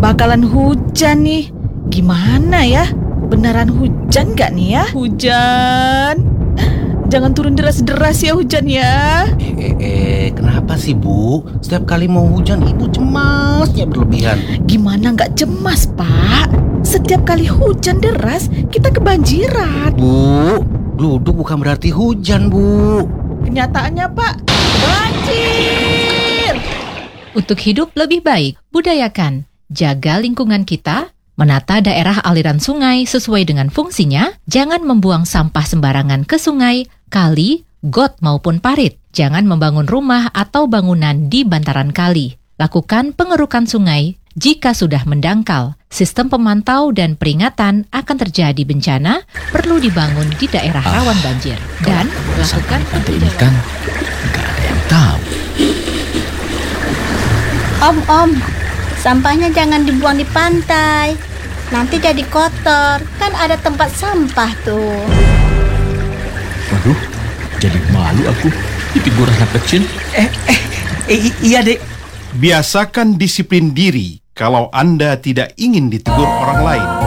bakalan hujan nih. Gimana ya? Beneran hujan gak nih ya? Hujan. Jangan turun deras-deras ya hujan ya. Kenapa sih Bu? Setiap kali mau hujan Ibu cemasnya berlebihan. Gimana gak cemas, Pak? Setiap kali hujan deras, kita kebanjiran. Bu, gluduk bukan berarti hujan, Bu. Kenyataannya, Pak, banjir. Untuk hidup lebih baik, budayakan jaga lingkungan kita, menata daerah aliran sungai sesuai dengan fungsinya, jangan membuang sampah sembarangan ke sungai, kali, got maupun parit. Jangan membangun rumah atau bangunan di bantaran kali. Lakukan pengerukan sungai jika sudah mendangkal. Sistem pemantau dan peringatan akan terjadi bencana perlu dibangun di daerah rawan banjir. Dan lakukan ini kan nggak ada yang tahu. Om, sampahnya jangan dibuang di pantai. Nanti jadi kotor. Kan ada tempat sampah tuh. Waduh, jadi malu aku ditegur anak kecil. Iya dek. Biasakan disiplin diri kalau Anda tidak ingin ditegur orang lain.